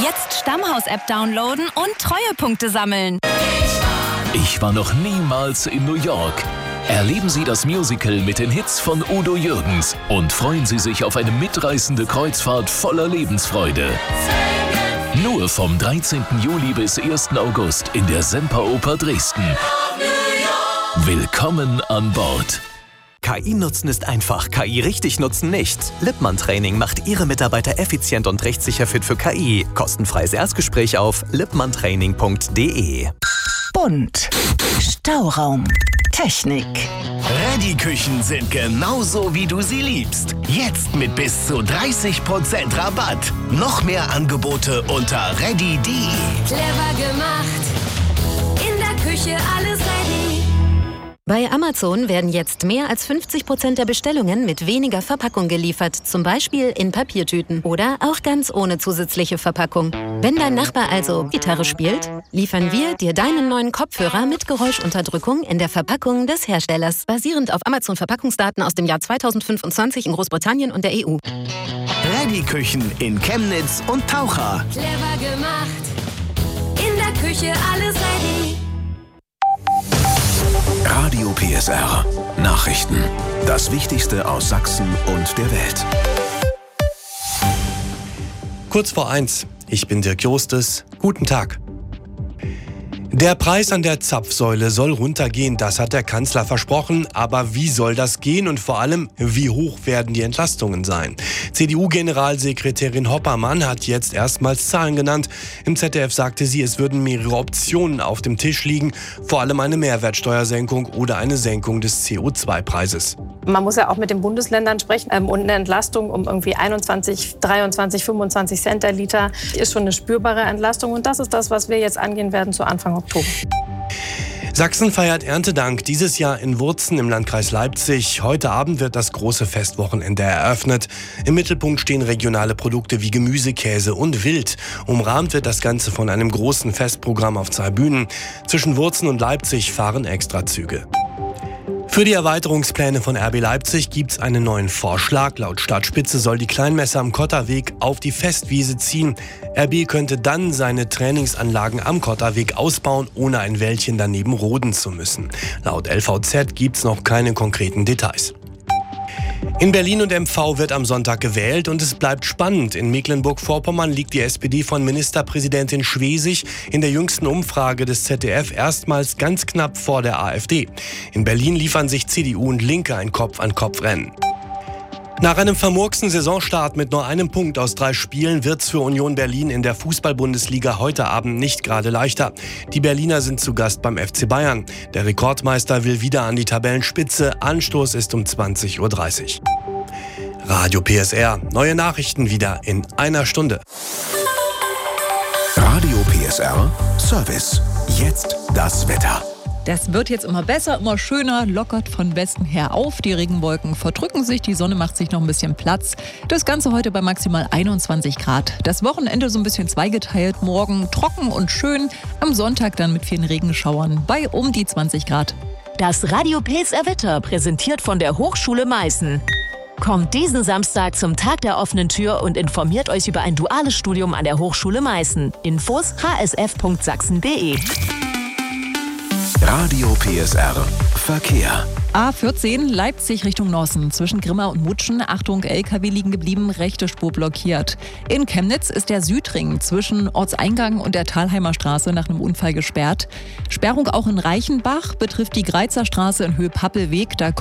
Jetzt Stammhaus-App downloaden und Treuepunkte sammeln. Ich war noch niemals in New York. Erleben Sie das Musical mit den Hits von Udo Jürgens und freuen Sie sich auf eine mitreißende Kreuzfahrt voller Lebensfreude. Nur vom 13. Juli bis 1. August in der Semperoper Dresden. Willkommen an Bord. KI nutzen ist einfach, KI richtig nutzen nicht. Lippmann Training macht Ihre Mitarbeiter effizient und rechtssicher fit für KI. Kostenfreies Erstgespräch auf lippmanntraining.de. Bunt. Stauraum. Technik. Ready-Küchen sind genauso, wie du sie liebst. Jetzt mit bis zu 30% Rabatt. Noch mehr Angebote unter ready.de. Clever gemacht. In der Küche alles ready. Bei Amazon werden jetzt mehr als 50% der Bestellungen mit weniger Verpackung geliefert, zum Beispiel in Papiertüten oder auch ganz ohne zusätzliche Verpackung. Wenn dein Nachbar also Gitarre spielt, liefern wir dir deinen neuen Kopfhörer mit Geräuschunterdrückung in der Verpackung des Herstellers, basierend auf Amazon-Verpackungsdaten aus dem Jahr 2025 in Großbritannien und der EU. Ready-Küchen in Chemnitz und Taucha. Clever gemacht. In der Küche alles ready. Radio PSR. Nachrichten. Das Wichtigste aus Sachsen und der Welt. Kurz vor 1. Ich bin Dirk Jostes. Guten Tag. Der Preis an der Zapfsäule soll runtergehen, das hat der Kanzler versprochen. Aber wie soll das gehen und vor allem, wie hoch werden die Entlastungen sein? CDU-Generalsekretärin Hoppermann hat jetzt erstmals Zahlen genannt. Im ZDF sagte sie, es würden mehrere Optionen auf dem Tisch liegen, vor allem eine Mehrwertsteuersenkung oder eine Senkung des CO2-Preises. Man muss ja auch mit den Bundesländern sprechen und eine Entlastung um irgendwie 21, 23, 25 Cent der Liter ist schon eine spürbare Entlastung und das ist das, was wir jetzt angehen werden zu Anfang Oktober. Sachsen feiert Erntedank, dieses Jahr in Wurzen im Landkreis Leipzig. Heute Abend wird das große Festwochenende eröffnet. Im Mittelpunkt stehen regionale Produkte wie Gemüse, Käse und Wild. Umrahmt wird das Ganze von einem großen Festprogramm auf 2 Bühnen. Zwischen Wurzen und Leipzig fahren Extrazüge. Für die Erweiterungspläne von RB Leipzig gibt es einen neuen Vorschlag. Laut Stadtspitze soll die Kleinmesse am Kotterweg auf die Festwiese ziehen. RB könnte dann seine Trainingsanlagen am Kotterweg ausbauen, ohne ein Wäldchen daneben roden zu müssen. Laut LVZ gibt es noch keine konkreten Details. In Berlin und MV wird am Sonntag gewählt und es bleibt spannend. In Mecklenburg-Vorpommern liegt die SPD von Ministerpräsidentin Schwesig in der jüngsten Umfrage des ZDF erstmals ganz knapp vor der AfD. In Berlin liefern sich CDU und Linke ein Kopf-an-Kopf-Rennen. Nach einem vermurksten Saisonstart mit nur einem Punkt aus 3 Spielen wird's für Union Berlin in der Fußball-Bundesliga heute Abend nicht gerade leichter. Die Berliner sind zu Gast beim FC Bayern. Der Rekordmeister will wieder an die Tabellenspitze. Anstoß ist um 20:30 Uhr. Radio PSR. Neue Nachrichten wieder in einer Stunde. Radio PSR Service. Jetzt das Wetter. Das wird jetzt immer besser, immer schöner, lockert von Westen her auf. Die Regenwolken verdrücken sich, die Sonne macht sich noch ein bisschen Platz. Das Ganze heute bei maximal 21 Grad. Das Wochenende so ein bisschen zweigeteilt. Morgen trocken und schön, am Sonntag dann mit vielen Regenschauern bei um die 20 Grad. Das Radio PSR Wetter präsentiert von der Hochschule Meißen. Kommt diesen Samstag zum Tag der offenen Tür und informiert euch über ein duales Studium an der Hochschule Meißen. Infos hsf.sachsen.de. Radio PSR Verkehr. A14 Leipzig Richtung Nossen. Zwischen Grimma und Mutschen. Achtung, LKW liegen geblieben, rechte Spur blockiert. In Chemnitz ist der Südring zwischen Ortseingang und der Thalheimer Straße nach einem Unfall gesperrt. Sperrung auch in Reichenbach betrifft die Greizer Straße in Höhe Pappelweg. Da